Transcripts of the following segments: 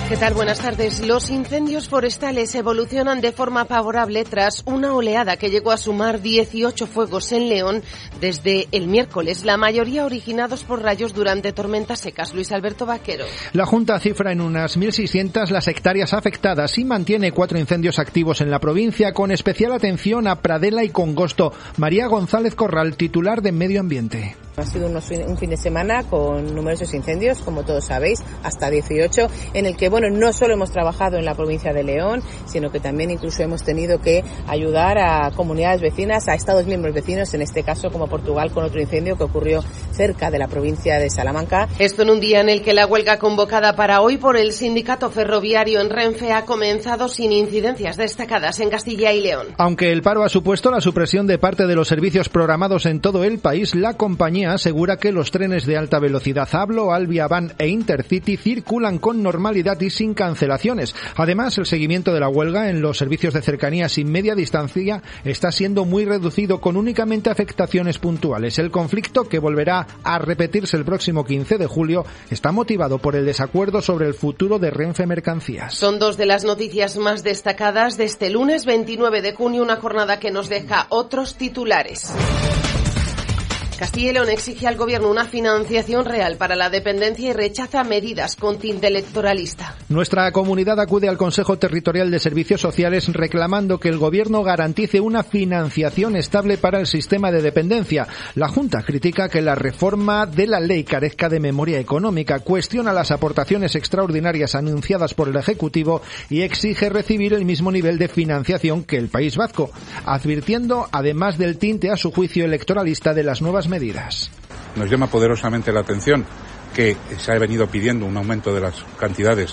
¿Qué tal? Buenas tardes. Los incendios forestales evolucionan de forma favorable tras una oleada que llegó a sumar 18 fuegos en León desde el miércoles, la mayoría originados por rayos durante tormentas secas. Luis Alberto Vaquero. La Junta cifra en unas 1.600 las hectáreas afectadas y mantiene 4 incendios activos en la provincia, con especial atención a Pradela y Congosto. María González Corral, titular de Medio Ambiente. Ha sido un fin de semana con numerosos incendios, como todos sabéis, hasta 18, en el que, no solo hemos trabajado en la provincia de León, sino que también incluso hemos tenido que ayudar a comunidades vecinas, a estados miembros vecinos, en este caso como Portugal, con otro incendio que ocurrió cerca de la provincia de Salamanca. Esto en un día en el que la huelga convocada para hoy por el sindicato ferroviario en Renfe ha comenzado sin incidencias destacadas en Castilla y León. Aunque el paro ha supuesto la supresión de parte de los servicios programados en todo el país, la compañía asegura que los trenes de alta velocidad Hablo, Albia, Van e Intercity circulan con normalidad y sin cancelaciones. Además, el seguimiento de la huelga en los servicios de cercanías y media distancia está siendo muy reducido, con únicamente afectaciones puntuales. El conflicto, que volverá a repetirse el próximo 15 de julio, está motivado por el desacuerdo sobre el futuro de Renfe Mercancías. Son dos de las noticias más destacadas de este lunes 29 de junio, una jornada que nos deja otros titulares. Castilla y León exige al Gobierno una financiación real para la dependencia y rechaza medidas con tinte electoralista. Nuestra comunidad acude al Consejo Territorial de Servicios Sociales reclamando que el Gobierno garantice una financiación estable para el sistema de dependencia. La Junta critica que la reforma de la ley carezca de memoria económica, cuestiona las aportaciones extraordinarias anunciadas por el Ejecutivo y exige recibir el mismo nivel de financiación que el País Vasco, advirtiendo además del tinte, a su juicio, electoralista de las nuevas medidas. Nos llama poderosamente la atención que se ha venido pidiendo un aumento de las cantidades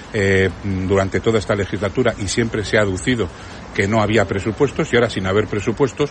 durante toda esta legislatura y siempre se ha aducido que no había presupuestos, y ahora, sin haber presupuestos,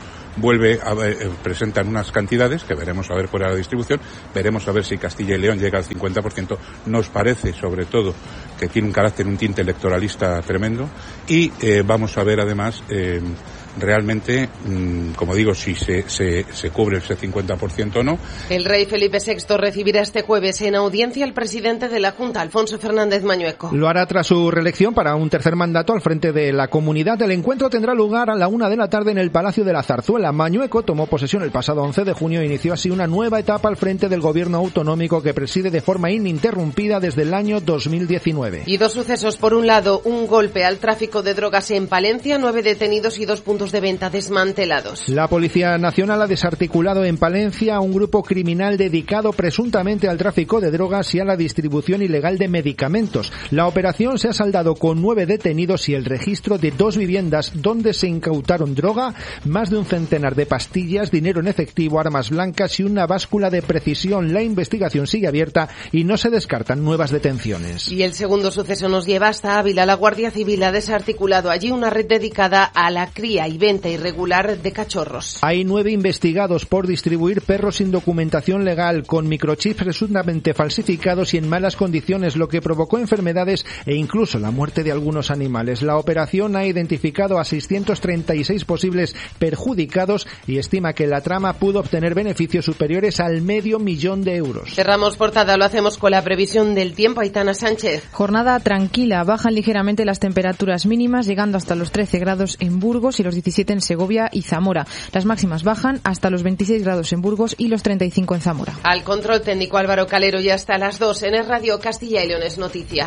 presentan unas cantidades que veremos a ver cuál es la distribución, veremos a ver si Castilla y León llega al 50%. Nos parece, sobre todo, que tiene un tinte electoralista tremendo, y vamos a ver además realmente, como digo, si se cubre ese 50% o no. El rey Felipe VI recibirá este jueves en audiencia al presidente de la Junta, Alfonso Fernández Mañueco. Lo hará tras su reelección para un tercer mandato al frente de la comunidad. El encuentro tendrá lugar a la 1:00 p.m. en el Palacio de la Zarzuela. Mañueco tomó posesión el pasado 11 de junio e inició así una nueva etapa al frente del gobierno autonómico que preside de forma ininterrumpida desde el año 2019. Y dos sucesos. Por un lado, un golpe al tráfico de drogas en Palencia, 9 detenidos y 2 puntos de venta desmantelados. La Policía Nacional ha desarticulado en Palencia un grupo criminal dedicado presuntamente al tráfico de drogas y a la distribución ilegal de medicamentos. La operación se ha saldado con 9 detenidos y el registro de 2 viviendas donde se incautaron droga, más de un centenar de pastillas, dinero en efectivo, armas blancas y una báscula de precisión. La investigación sigue abierta y no se descartan nuevas detenciones. Y el segundo suceso nos lleva hasta Ávila. La Guardia Civil ha desarticulado allí una red dedicada a la cría y venta irregular de cachorros. Hay 9 investigados por distribuir perros sin documentación legal, con microchips presuntamente falsificados y en malas condiciones, lo que provocó enfermedades e incluso la muerte de algunos animales. La operación ha identificado a 636 posibles perjudicados y estima que la trama pudo obtener beneficios superiores al $500,000 de euros. Cerramos portada, lo hacemos con la previsión del tiempo. Aitana Sánchez. Jornada tranquila, bajan ligeramente las temperaturas mínimas, llegando hasta los 13 grados en Burgos y los 17 en Segovia y Zamora. Las máximas bajan hasta los 26 grados en Burgos y los 35 en Zamora. Al control técnico Álvaro Calero, y hasta las 2 en Es Radio Castilla y León es noticia.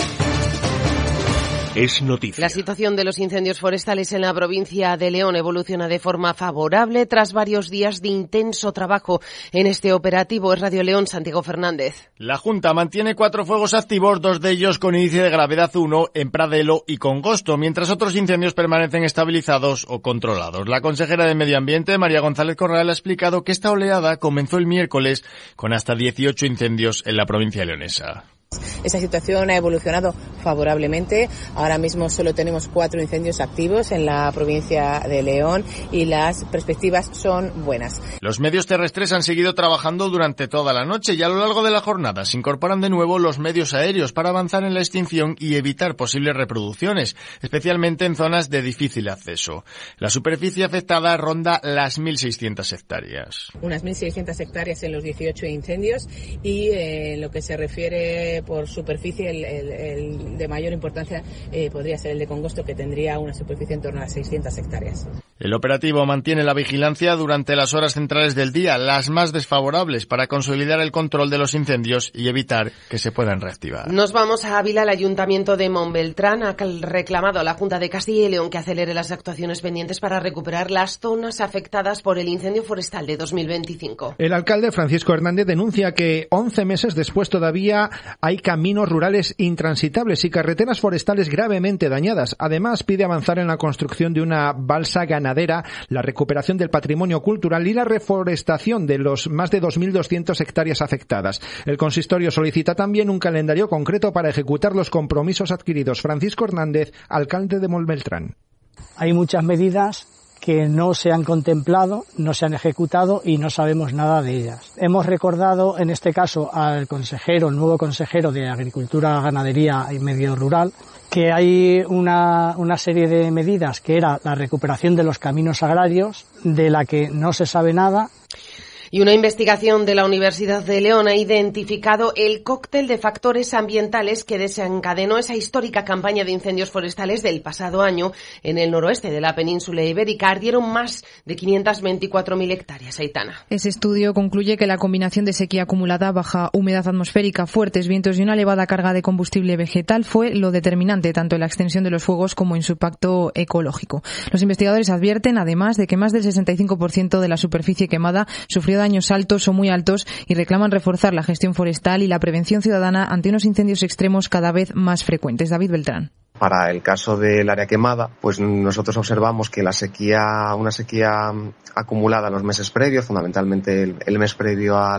Es noticia. La situación de los incendios forestales en la provincia de León evoluciona de forma favorable tras varios días de intenso trabajo en este operativo. Es Radio León, Santiago Fernández. La Junta mantiene 4 fuegos activos, 2 de ellos con índice de gravedad 1 en Pradelo y Congosto, mientras otros incendios permanecen estabilizados o controlados. La consejera de Medio Ambiente, María González Corral, ha explicado que esta oleada comenzó el miércoles con hasta 18 incendios en la provincia leonesa. Esa situación ha evolucionado favorablemente. Ahora mismo solo tenemos 4 incendios activos en la provincia de León y las perspectivas son buenas. Los medios terrestres han seguido trabajando durante toda la noche y a lo largo de la jornada se incorporan de nuevo los medios aéreos para avanzar en la extinción y evitar posibles reproducciones, especialmente en zonas de difícil acceso. La superficie afectada ronda las 1.600 hectáreas. Unas 1.600 hectáreas en los 18 incendios y en lo que se refiere por superficie, el de mayor importancia podría ser el de Congosto, que tendría una superficie en torno a 600 hectáreas. El operativo mantiene la vigilancia durante las horas centrales del día, las más desfavorables, para consolidar el control de los incendios y evitar que se puedan reactivar. Nos vamos a Ávila. El Ayuntamiento de Montbeltrán ha reclamado a la Junta de Castilla y León que acelere las actuaciones pendientes para recuperar las zonas afectadas por el incendio forestal de 2025. El alcalde Francisco Hernández denuncia que 11 meses después todavía hay caminos rurales intransitables y carreteras forestales gravemente dañadas. Además, pide avanzar en la construcción de una balsa ganadera, la recuperación del patrimonio cultural y la reforestación de los más de 2.200 hectáreas afectadas. El consistorio solicita también un calendario concreto para ejecutar los compromisos adquiridos. Francisco Hernández, alcalde de Montbeltrán. Hay muchas medidas que no se han contemplado, no se han ejecutado y no sabemos nada de ellas. Hemos recordado en este caso al consejero, el nuevo consejero de Agricultura, Ganadería y Medio Rural, que hay una serie de medidas que era la recuperación de los caminos agrarios, de la que no se sabe nada. Y una investigación de la Universidad de León ha identificado el cóctel de factores ambientales que desencadenó esa histórica campaña de incendios forestales del pasado año en el noroeste de la península ibérica. Ardieron más de 524.000 hectáreas. Aitana. Ese estudio concluye que la combinación de sequía acumulada, baja humedad atmosférica, fuertes vientos y una elevada carga de combustible vegetal fue lo determinante tanto en la extensión de los fuegos como en su impacto ecológico. Los investigadores advierten, además, de que más del 65% de la superficie quemada sufrió daños altos o muy altos y reclaman reforzar la gestión forestal y la prevención ciudadana ante unos incendios extremos cada vez más frecuentes. David Beltrán. Para el caso del área quemada, pues nosotros observamos que una sequía acumulada en los meses previos, fundamentalmente el mes previo a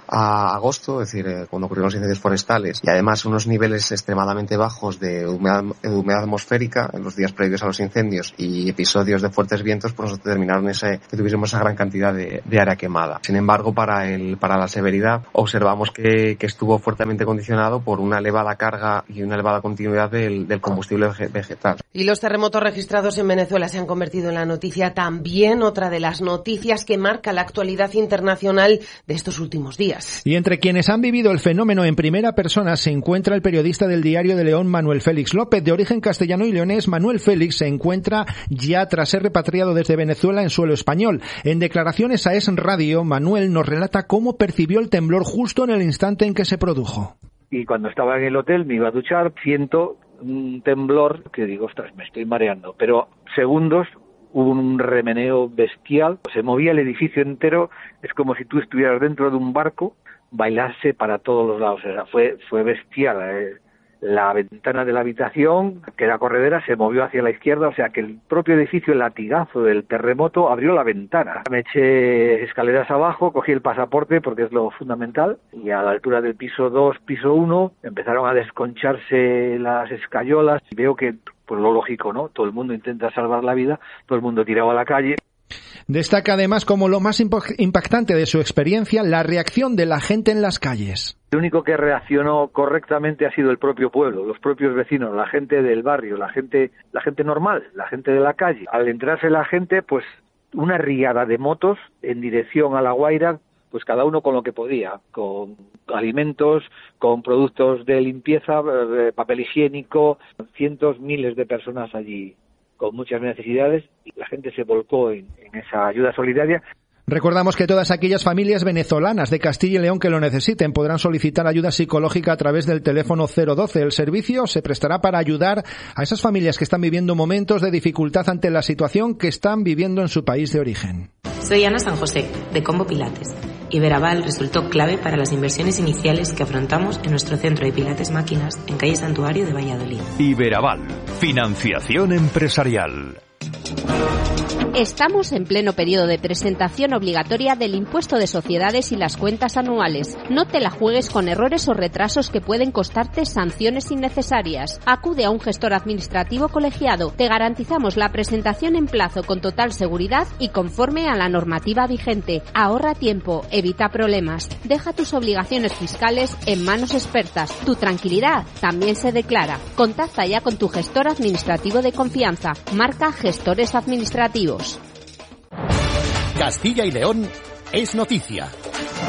agosto, es decir, cuando ocurrieron los incendios forestales, y además unos niveles extremadamente bajos de humedad atmosférica en los días previos a los incendios y episodios de fuertes vientos, pues nos determinaron que tuviésemos esa gran cantidad de área quemada. Sin embargo, para la severidad observamos que estuvo fuertemente condicionado por una elevada carga y una elevada continuidad del combustible vegetal. Y los terremotos registrados en Venezuela se han convertido en la noticia también, otra de las noticias que marca la actualidad internacional de estos últimos días. Y entre quienes han vivido el fenómeno en primera persona se encuentra el periodista del Diario de León, Manuel Félix López. De origen castellano y leonés, Manuel Félix se encuentra ya tras ser repatriado desde Venezuela en suelo español. En declaraciones a Es Radio, Manuel nos relata cómo percibió el temblor justo en el instante en que se produjo. Y cuando estaba en el hotel, me iba a duchar, siento un temblor que digo, ostras, me estoy mareando. Pero segundos, hubo un remeneo bestial, se movía el edificio entero, es como si tú estuvieras dentro de un barco, bailase para todos los lados, o sea, fue bestial. La ventana de la habitación, que era corredera, se movió hacia la izquierda, o sea que el propio edificio, el latigazo del terremoto, abrió la ventana. Me eché escaleras abajo, cogí el pasaporte porque es lo fundamental, y a la altura del piso 2, piso 1, empezaron a desconcharse las escayolas, y veo que, pues lo lógico, ¿no? Todo el mundo intenta salvar la vida, todo el mundo tirado a la calle. Destaca además como lo más impactante de su experiencia la reacción de la gente en las calles. El único que reaccionó correctamente ha sido el propio pueblo, los propios vecinos, la gente del barrio, la gente normal, la gente de la calle. Al entrarse la gente, pues una riada de motos en dirección a La Guaira, pues cada uno con lo que podía, con alimentos, con productos de limpieza, papel higiénico, cientos, miles de personas allí con muchas necesidades, y la gente se volcó en esa ayuda solidaria. Recordamos que todas aquellas familias venezolanas de Castilla y León que lo necesiten podrán solicitar ayuda psicológica a través del teléfono 012. El servicio se prestará para ayudar a esas familias que están viviendo momentos de dificultad ante la situación que están viviendo en su país de origen. Soy Ana San José, de Combo Pilates. Iberaval resultó clave para las inversiones iniciales que afrontamos en nuestro centro de Pilates Máquinas en calle Santuario de Valladolid. Iberaval, financiación empresarial. Estamos en pleno periodo de presentación obligatoria del impuesto de sociedades y las cuentas anuales. No te la juegues con errores o retrasos que pueden costarte sanciones innecesarias. Acude a un gestor administrativo colegiado. Te garantizamos la presentación en plazo con total seguridad y conforme a la normativa vigente. Ahorra tiempo, evita problemas. Deja tus obligaciones fiscales en manos expertas. Tu tranquilidad también se declara. Contacta ya con tu gestor administrativo de confianza. Marca Gestores Administrativos. Castilla y León es noticia.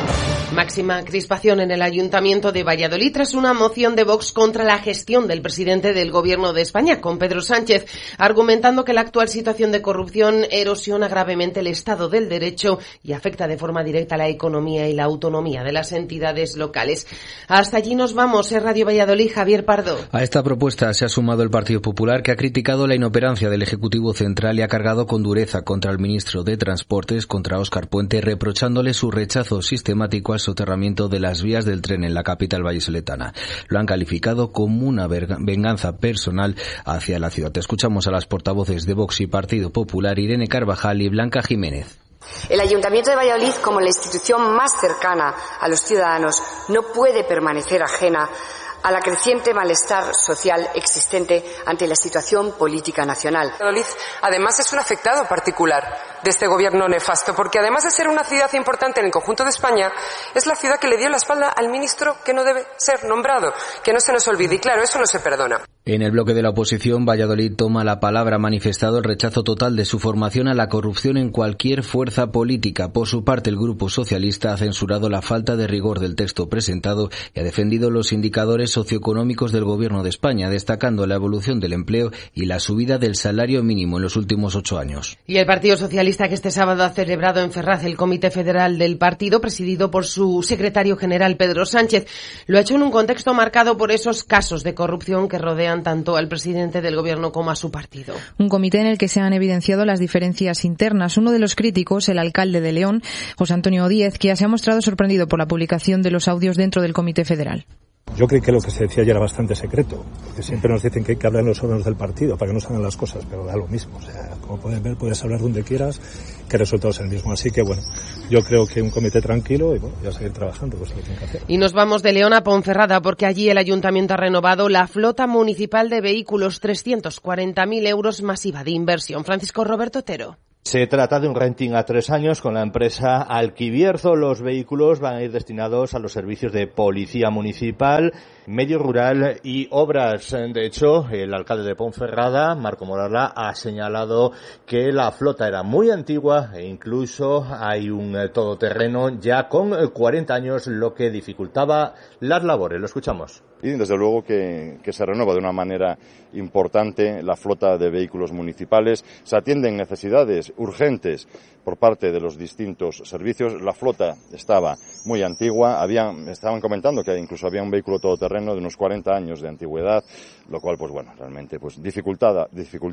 Máxima crispación en el Ayuntamiento de Valladolid tras una moción de Vox contra la gestión del presidente del Gobierno de España, con Pedro Sánchez, argumentando que la actual situación de corrupción erosiona gravemente el Estado del Derecho y afecta de forma directa la economía y la autonomía de las entidades locales. Hasta allí nos vamos. En Radio Valladolid, Javier Pardo. A esta propuesta se ha sumado el Partido Popular, que ha criticado la inoperancia del Ejecutivo Central y ha cargado con dureza contra el ministro de Transportes, contra Óscar Puente, reprochándole su rechazo sistemático al soterramiento de las vías del tren en la capital vallisoletana. Lo han calificado como una venganza personal hacia la ciudad. Escuchamos a las portavoces de Vox y Partido Popular, Irene Carvajal y Blanca Jiménez. El Ayuntamiento de Valladolid, como la institución más cercana a los ciudadanos, no puede permanecer ajena a la creciente malestar social existente ante la situación política nacional. Valladolid, además, es un afectado particular de este gobierno nefasto, porque además de ser una ciudad importante en el conjunto de España, es la ciudad que le dio la espalda al ministro que no debe ser nombrado. Que no se nos olvide, y claro, eso no se perdona. En el bloque de la oposición, Valladolid toma la palabra, ha manifestado el rechazo total de su formación a la corrupción en cualquier fuerza política. Por su parte, el Grupo Socialista ha censurado la falta de rigor del texto presentado y ha defendido los indicadores socioeconómicos del Gobierno de España, destacando la evolución del empleo y la subida del salario mínimo en los últimos 8 años. Y el Partido Socialista, que este sábado ha celebrado en Ferraz el Comité Federal del Partido, presidido por su secretario general Pedro Sánchez, lo ha hecho en un contexto marcado por esos casos de corrupción que rodean tanto al presidente del Gobierno como a su partido. Un comité en el que se han evidenciado las diferencias internas. Uno de los críticos, el alcalde de León, José Antonio Díez, que se ha mostrado sorprendido por la publicación de los audios dentro del Comité Federal. Yo creí que lo que se decía ya era bastante secreto, porque siempre nos dicen que hay que hablar en los órganos del partido para que no salgan las cosas, pero da lo mismo. O sea, como pueden ver, puedes hablar donde quieras, que el resultado es el mismo. Así que, bueno, yo creo que un comité tranquilo y, bueno, ya seguir trabajando, pues lo que tienen que hacer. Y nos vamos de León a Ponferrada, porque allí el Ayuntamiento ha renovado la flota municipal de vehículos, 340.000 euros masiva de inversión. Francisco Roberto Otero. Se trata de un renting a 3 años con la empresa Alquibierzo. Los vehículos van a ir destinados a los servicios de policía municipal, medio rural y obras. De hecho, el alcalde de Ponferrada, Marco Morala, ha señalado que la flota era muy antigua e incluso hay un todoterreno ya con 40 años, lo que dificultaba las labores. Lo escuchamos. Y desde luego que se renueva de una manera importante la flota de vehículos municipales. Se atienden necesidades urgentes por parte de los distintos servicios. La flota estaba muy antigua, estaban comentando que incluso había un vehículo todoterreno de unos 40 años de antigüedad, lo cual, pues bueno, realmente pues dificultaba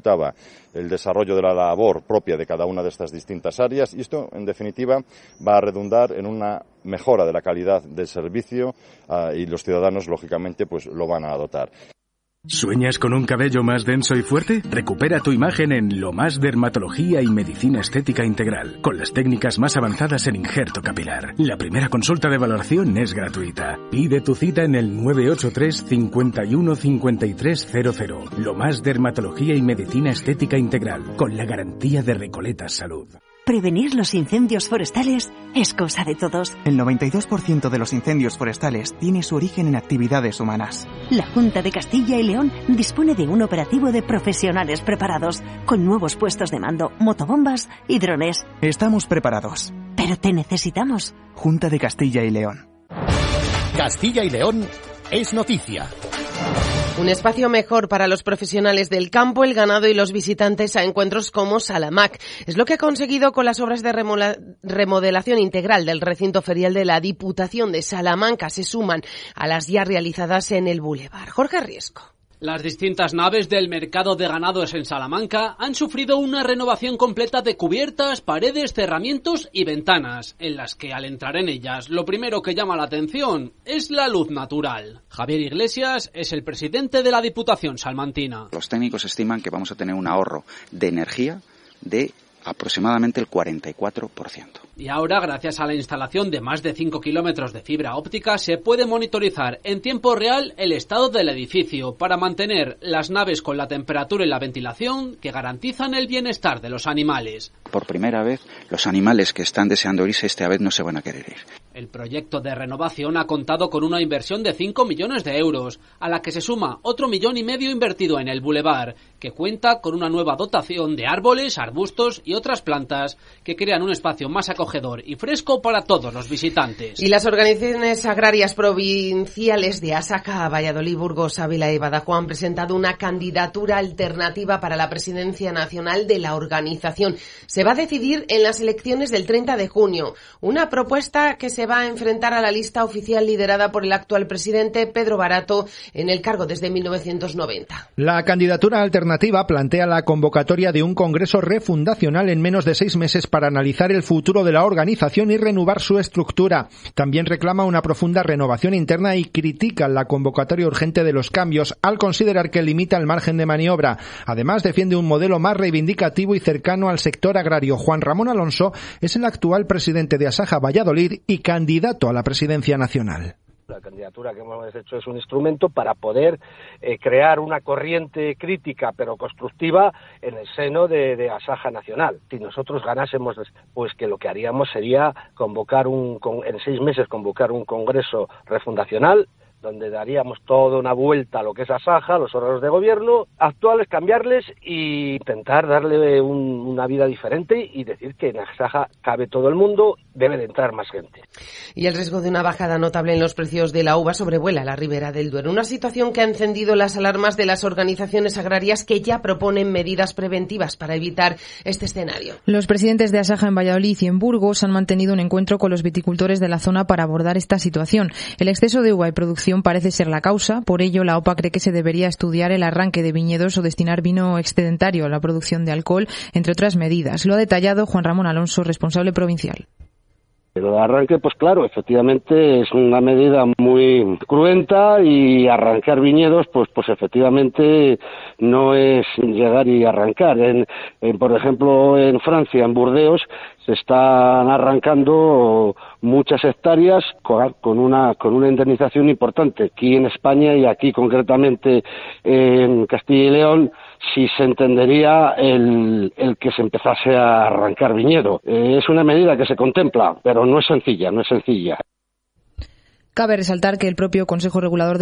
el desarrollo de la labor propia de cada una de estas distintas áreas, y esto, en definitiva, va a redundar en una mejora de la calidad del servicio y los ciudadanos, lógicamente, pues lo van a adoptar. ¿Sueñas con un cabello más denso y fuerte? Recupera tu imagen en Lomás Dermatología y Medicina Estética Integral, con las técnicas más avanzadas en injerto capilar. La primera consulta de valoración es gratuita. Pide tu cita en el 983 51 5300. Lomás Dermatología y Medicina Estética Integral, con la garantía de Recoletas Salud. Prevenir los incendios forestales es cosa de todos. El 92% de los incendios forestales tiene su origen en actividades humanas. La Junta de Castilla y León dispone de un operativo de profesionales preparados, con nuevos puestos de mando, motobombas y drones. Estamos preparados. Pero te necesitamos. Junta de Castilla y León. Castilla y León es noticia. Un espacio mejor para los profesionales del campo, el ganado y los visitantes a encuentros como Salamac. Es lo que ha conseguido con las obras de remodelación integral del recinto ferial de la Diputación de Salamanca. Se suman a las ya realizadas en el Boulevard. Jorge Riesco. Las distintas naves del mercado de ganados en Salamanca han sufrido una renovación completa de cubiertas, paredes, cerramientos y ventanas, en las que al entrar en ellas lo primero que llama la atención es la luz natural. Javier Iglesias es el presidente de la Diputación salmantina. Los técnicos estiman que vamos a tener un ahorro de energía de aproximadamente el 44%. Y ahora, gracias a la instalación de más de 5 kilómetros de fibra óptica, se puede monitorizar en tiempo real el estado del edificio para mantener las naves con la temperatura y la ventilación que garantizan el bienestar de los animales. Por primera vez, los animales que están deseando irse esta vez no se van a querer ir. El proyecto de renovación ha contado con una inversión de 5 millones de euros, a la que se suma otro 1,5 millones invertido en el Boulevard, que cuenta con una nueva dotación de árboles, arbustos y y otras plantas que crean un espacio más acogedor y fresco para todos los visitantes. Y las organizaciones agrarias provinciales de Asaja, Valladolid, Burgos, Ávila y Badajoz han presentado una candidatura alternativa para la presidencia nacional de la organización. Se va a decidir en las elecciones del 30 de junio. Una propuesta que se va a enfrentar a la lista oficial liderada por el actual presidente Pedro Barato, en el cargo desde 1990. La candidatura alternativa plantea la convocatoria de un congreso refundacional en menos de 6 meses para analizar el futuro de la organización y renovar su estructura. También reclama una profunda renovación interna y critica la convocatoria urgente de los cambios al considerar que limita el margen de maniobra. Además, defiende un modelo más reivindicativo y cercano al sector agrario. Juan Ramón Alonso es el actual presidente de Asaja Valladolid y candidato a la presidencia nacional. La candidatura que hemos hecho es un instrumento para poder crear una corriente crítica pero constructiva en el seno de Asaja Nacional. Si nosotros ganásemos, pues que lo que haríamos sería en 6 meses convocar un congreso refundacional, donde daríamos toda una vuelta a lo que es Asaja, los órganos de gobierno actuales, cambiarles e intentar darle una vida diferente y decir que en Asaja cabe todo el mundo, debe de entrar más gente. Y el riesgo de una bajada notable en los precios de la uva sobrevuela la Ribera del Duero, una situación que ha encendido las alarmas de las organizaciones agrarias que ya proponen medidas preventivas para evitar este escenario. Los presidentes de Asaja en Valladolid y en Burgos han mantenido un encuentro con los viticultores de la zona para abordar esta situación. El exceso de uva y producción parece ser la causa, por ello la OPA cree que se debería estudiar el arranque de viñedos o destinar vino excedentario a la producción de alcohol, entre otras medidas. Lo ha detallado Juan Ramón Alonso, responsable provincial. El arranque, pues claro, efectivamente es una medida muy cruenta y arrancar viñedos, pues efectivamente no es llegar y arrancar. Por ejemplo, en Francia, en Burdeos, se están arrancando muchas hectáreas con una indemnización importante. Aquí en España y aquí concretamente en Castilla y León, si se entendería el que se empezase a arrancar viñedo. Es una medida que se contempla, pero no es sencilla. Cabe resaltar que el propio Consejo Regulador de